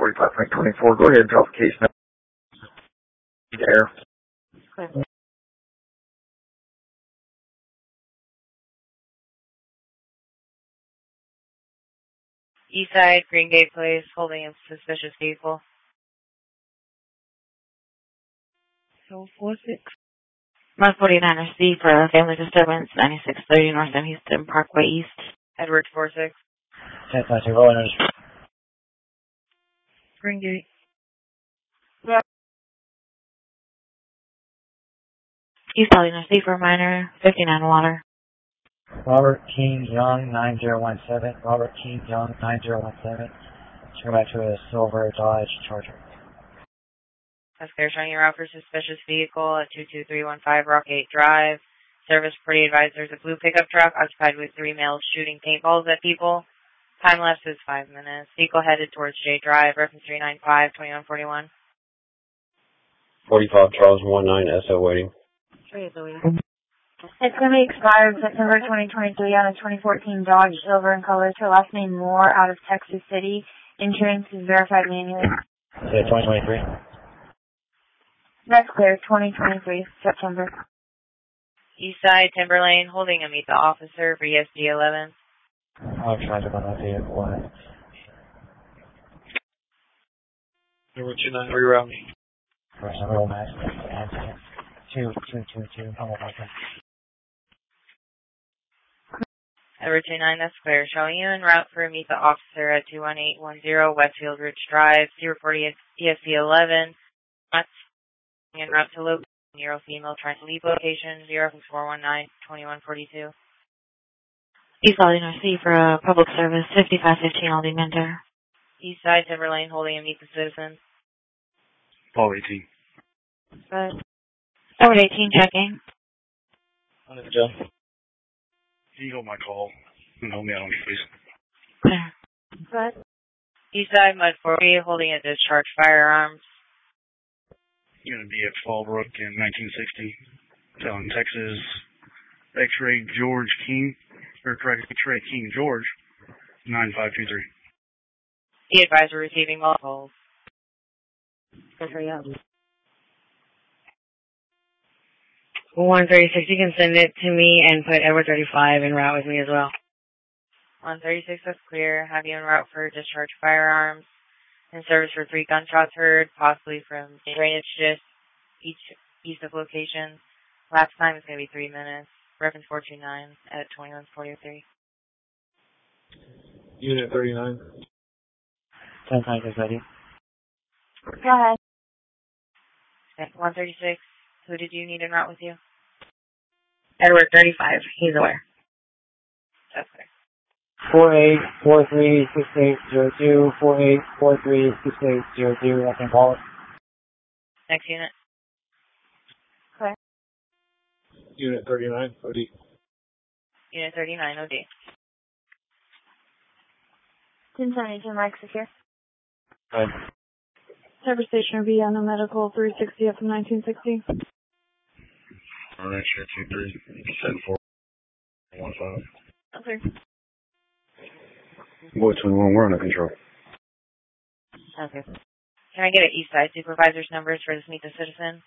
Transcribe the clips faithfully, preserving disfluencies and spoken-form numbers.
forty-five point twenty-four. Go ahead and drop the case now. Air. Clear. Eastside, Green Gate Place, holding a suspicious vehicle. So four six. North forty-nine C for a family disturbance, ninety-six thirty North and Houston Parkway East. Edward four six. ten twenty, rolling on Green Gate. Yeah. East Salinas C for minor, fifty-nine Water. Robert King Young, nine zero one seven. Robert King Young, nine zero one seven. Turn back to a silver Dodge Charger. That's clear, showing your route for suspicious vehicle at two two three one five Rockgate Drive. Service party advisors, a blue pickup truck occupied with three males shooting paintballs at people. Time lapse is five minutes. Vehicle headed towards J Drive, reference three nine five, twenty-one forty-one. forty-five Charles one nine S O waiting. Straight away. It's going to be expired September twenty twenty-three on a twenty fourteen Dodge Silver in color to last name Moore out of Texas City. Insurance is verified manually. Say twenty twenty-three. That's clear, twenty twenty-three, September. Eastside, Timberlane, holding a meet the officer for E S D eleven. I'll try to run that vehicle. Number two nine three round. First, I'm roll max. Two, two, two, two. I'm over there. Edward two nine, that's clear. Showing you en route for a meet the officer at two one eight one zero Westfield Ridge Drive. C report E S D eleven. En route to local Nero female trying to leave location zero four one nine, twenty-one forty-two. East Salinas C for a public service, fifty-five fifteen Aldi Mentor. Eastside, Timberlane, holding a meet the citizen. Paul eighteen. Good. Edward eighteen checking. On it, Joe. Can you hold my call and hold me out on me, please? Clear. Good. Eastside, Mud forty, holding a discharged firearms. You're going to be at Fallbrook in nineteen sixty, down in Texas. X-ray George King, or correct, X-ray King George, nine five two three. The advisor receiving multiples. Hurry up. one thirty-six, you can send it to me and put Edward thirty-five en route with me as well. one thirty-six, that's clear. Have you en route for discharged firearms. In service for three gunshots heard, possibly from drainage just each east of location. Lapse time is going to be three minutes. Reference four two nine at twenty-one forty-three. Unit thirty-nine. ten times is ready. Go ahead. Okay, one thirty-six, who did you need en route with you? Edward thirty-five, he's aware. That's clear. Four eight four three six eight zero two. Four eight four three six eight zero two. I can call it. Next unit. Clear. Unit thirty-nine, O D. Unit thirty-nine, O D. ten seventy-two, Mike secure. Good. Cyber station V on the medical three sixty up from nineteen sixty. Alright, sure, two three seven four one five. Okay. Boy, twenty-one, we're under control. Okay. Can I get an Eastside supervisor's numbers for this meet the citizen?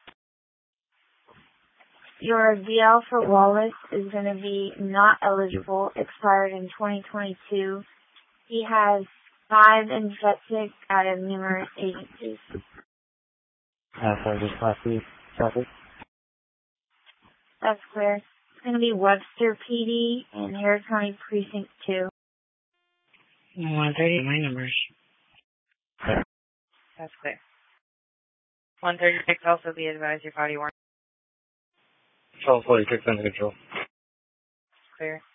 Your V L for Wallace is going to be not eligible, expired in twenty twenty-two. He has five infected out of numerous agencies. Uh, so just class B, traffic. That's clear. It's going to be Webster P D and Harris County Precinct two. one thirty, my numbers. That's clear. one thirty-six, also be advised your body warrant. Charles forty-six, under control. Clear.